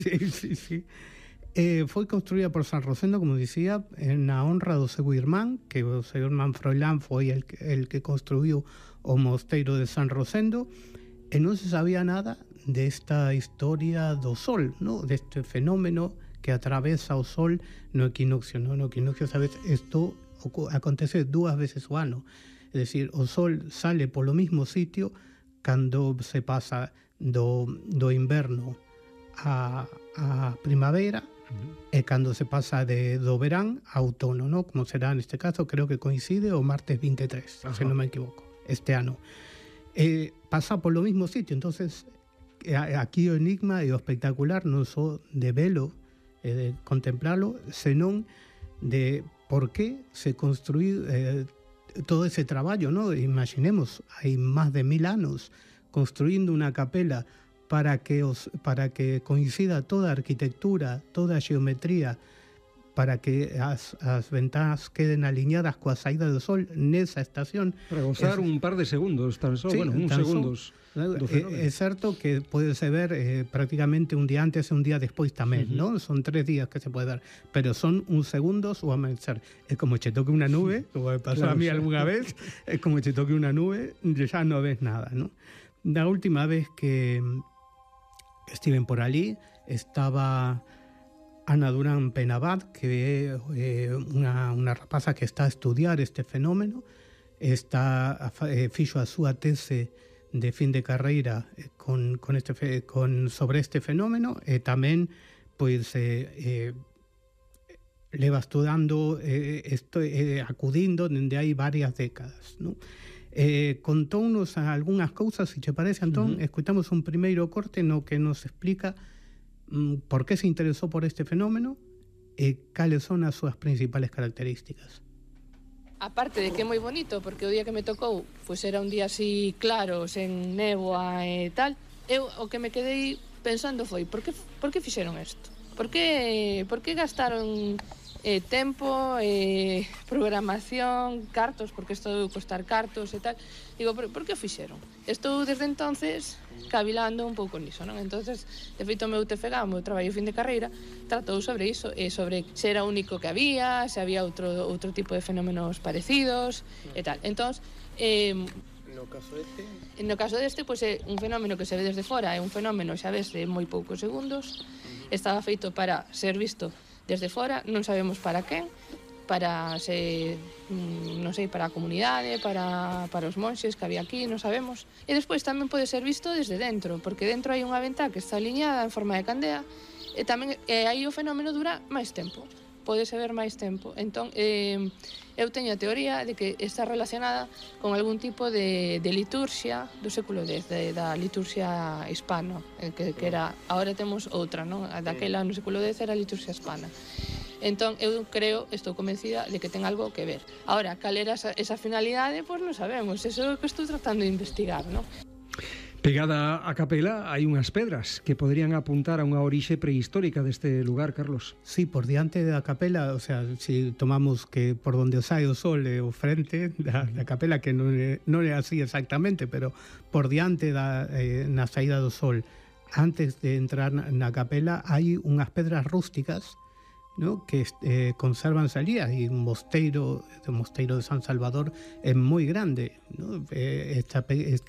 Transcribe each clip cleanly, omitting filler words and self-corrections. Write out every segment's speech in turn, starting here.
Sí. Foi construída por San Rosendo, como dicía, na honra do seu irmán, que o seu irmán Froilán foi el que construiu o mosteiro de San Rosendo, e non se sabía nada desta historia do Sol, ¿no? Deste fenómeno que atravesa o Sol no equinoccio, ¿no? No equinoccio, sabes, isto acontece 2 veces ao ano, é dicir, o Sol sale polo mismo sitio cando se pasa do inverno a primavera, e cando se pasa do verán a outono, ¿no? Como será neste caso, creo que coincide o martes 23, se non me equivoco, este ano. Pasa polo mismo sitio, entonces aquí o enigma e o espectacular non só de velo e de contemplalo, senón de por que se construí todo ese traballo, ¿no? Imaginemos, hai máis de 1000 anos construindo unha capela para que coincida toda a arquitectura, toda a xeometría, para que as ventanas queden alineadas coa saída do Sol nesa estación. Para gozar un par de segundos, tan só, sí, uns segundos do fenómeno. É certo que podese ver prácticamente un día antes e un día despois tamén, non? Son 3 días que se pode dar, pero son uns segundos o amanecer. É como che toque unha nube, como me pasou a mí algunha vez, é como che toque unha nube, xa non ves nada, non? Da última vez que estiven por allí, estaba Ana Durán Penabad, que é unha rapaza que está a estudiar este fenómeno, fixo a súa tese de fin de carreira sobre este fenómeno, e tamén pois leva estudando acudindo dende hai varias décadas, non? Contounos algunhas cousas, se che parece, Antón. Escoitamos un primeiro corte no que nos explica por que se interesou por este fenómeno e cales son as súas principales características. Aparte de que é moi bonito, porque o día que me tocou pois era un día así claro, sen néboa e tal, eu o que me quedei pensando foi por que fixeron isto? Por que gastaron tempo, programación, cartos, porque isto debe costar cartos e tal. Digo, por que o fixeron? Estou desde entonces cavilando un pouco niso, non? Entonces, de feito, o meu TFG, o meu traballo fin de carreira, tratou sobre iso, e sobre se era o único que había, se había outro tipo de fenómenos parecidos e tal. Entón, no caso deste, pois é un fenómeno que se ve desde fora, é un fenómeno, xa ves, de moi poucos segundos, estaba feito para ser visto desde fora, non sabemos para quen, para non sei, para a comunidade, para os monxes que había aquí, non sabemos. E despois tamén pode ser visto desde dentro, porque dentro hai unha ventá que está aliñada en forma de candea, e tamén aí o fenómeno dura máis tempo, podese ver máis tempo. Entón, eu teño a teoría de que está relacionada con algún tipo de liturxia do século X, da liturxia hispana, que era, agora temos outra, non? Daquela no século X era a liturxia hispana. Entón, eu creo, estou convencida de que ten algo que ver. Ahora, cal era esa finalidade, pois non sabemos, eso é o que estou tratando de investigar, non? Pegada á capela hai unhas pedras que poderían apuntar a unha orixe prehistórica deste lugar, Carlos. Sí, por diante da capela, o sea, si tomamos que por donde sae o sol é o frente da capela, que non é así exactamente, pero por diante na saída do sol, antes de entrar na capela, hai unhas pedras rústicas, ¿no? Que conservan salía, e un mosteiro de San Salvador é moi grande, ¿no? Esta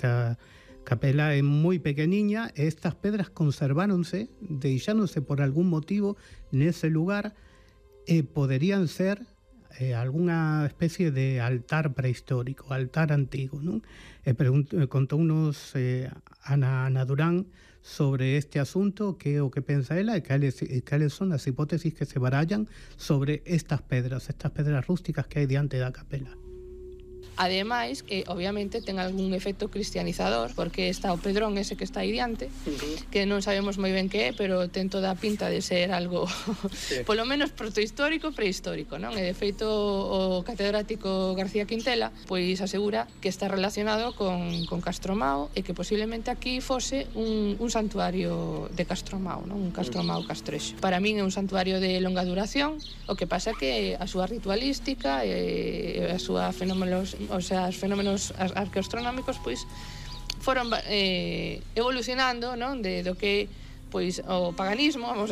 capela é moi pequeniña e estas pedras conserváronse, deixáronse por algún motivo nese lugar, e poderían ser algunha especie de altar prehistórico, altar antigo, non? Contounos Ana Durán sobre este asunto, que é o que pensa ela e cales son as hipótesis que se barallan sobre estas pedras rústicas que hai diante da capela. Ademais, que obviamente ten algún efecto cristianizador, porque está o pedrón ese que está aí diante, que non sabemos moi ben que é, pero ten toda a pinta de ser algo polo menos protohistórico, prehistórico, non? E de feito o catedrático García Quintela pois asegura que está relacionado con Castromao, e que posiblemente aquí fose un santuario de Castromao, non? Un Castromao castrexo. Para min é un santuario de longa duración, o que pasa que a súa ritualística e a súa fenómenos, o sea, os fenómenos arqueoastronómicos pois foron evolucionando, non? Do que pois o paganismo, vamos